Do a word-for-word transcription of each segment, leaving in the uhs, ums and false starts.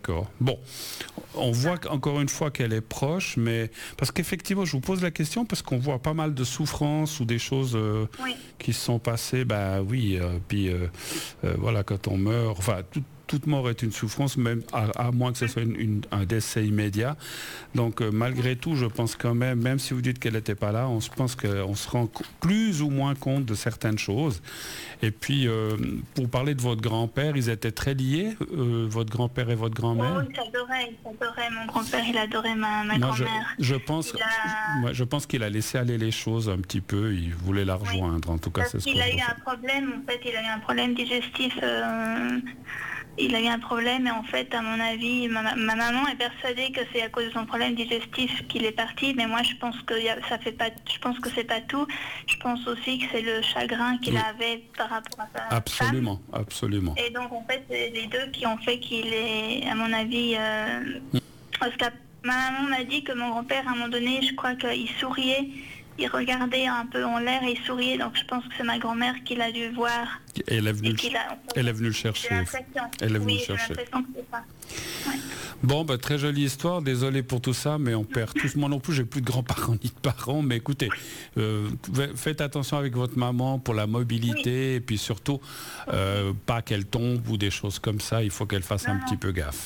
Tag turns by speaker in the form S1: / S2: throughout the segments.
S1: D'accord. Bon, on voit encore une fois qu'elle est proche, mais parce qu'effectivement, je vous pose la question parce qu'on voit pas mal de souffrances ou des choses euh,
S2: Oui.
S1: qui se sont passées. Bah oui, euh, puis euh, euh, voilà, quand on meurt, enfin, tout, toute mort est une souffrance, même à, à moins que ce soit une, une, un décès immédiat. Donc euh, malgré tout, je pense quand même, même si vous dites qu'elle n'était pas là, on se pense qu'on se rend plus ou moins compte de certaines choses. Et puis, euh, pour parler de votre grand-père, ils étaient très liés, euh, votre grand-père et votre grand-mère?
S2: Oh, il s'adorait, il s'adorait. Mon grand-père, il adorait ma, ma
S1: Moi, je,
S2: grand-mère.
S1: je pense,
S2: Il a...
S1: moi, je pense qu'il a laissé aller les choses un petit peu. Il voulait la
S2: Oui.
S1: rejoindre. En tout cas,
S2: Parce
S1: c'est ce
S2: qu'il
S1: que
S2: a
S1: je
S2: eu
S1: ressens.
S2: un problème, en fait, il a eu un problème digestif. euh, il a eu un problème et en fait, à mon avis, ma, ma maman est persuadée que c'est à cause de son problème digestif qu'il est parti, mais moi, je pense que y a, ça fait pas, je pense que c'est pas tout. Je pense aussi que c'est le chagrin qu'il
S1: Oui.
S2: avait par rapport à sa
S1: Absolument,
S2: femme.
S1: absolument.
S2: Et donc, en fait, c'est les deux qui ont fait qu'il est, à mon avis, euh, parce que ma maman m'a dit que mon grand-père, à un moment donné, je crois qu'il souriait. Il regardait un peu en l'air et il souriait, donc je pense que c'est ma grand-mère qui l'a dû voir.
S1: Elle est venue,
S2: Et
S1: le,
S2: qu'il a,
S1: elle est venue le
S2: j'ai
S1: chercher.
S2: l'impression.
S1: Elle est venue
S2: Oui,
S1: le
S2: j'ai
S1: chercher.
S2: l'impression que c'est ça. Ouais.
S1: Bon, bah, très jolie histoire. Désolé pour tout ça, mais on perd tous. Moi non plus, j'ai plus de grands-parents ni de parents. Mais écoutez, euh, faites attention avec votre maman pour la mobilité oui. et puis surtout, euh, pas qu'elle tombe ou des choses comme ça. Il faut qu'elle fasse non, un non. petit peu gaffe.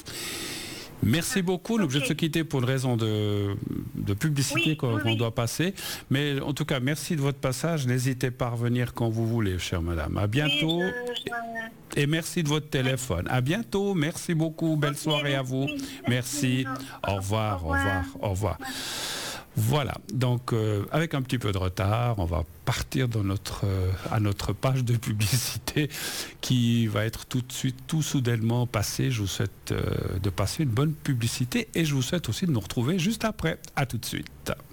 S1: Merci beaucoup. On est obligé de se quitter pour une raison de, de publicité oui, qu'on oui, oui. doit passer. Mais en tout cas, merci de votre passage. N'hésitez pas à revenir quand vous voulez, chère madame. À bientôt.
S2: Oui, je, je...
S1: Et merci de votre téléphone. Oui. À bientôt. Merci beaucoup. Belle okay, soirée à vous. Oui, merci. merci. Au revoir, au revoir, au revoir. Au revoir. Voilà, donc euh, avec un petit peu de retard, on va partir dans notre, euh, à notre page de publicité qui va être tout de suite, tout soudainement passée. Je vous souhaite euh, de passer une bonne publicité et je vous souhaite aussi de nous retrouver juste après. À tout de suite.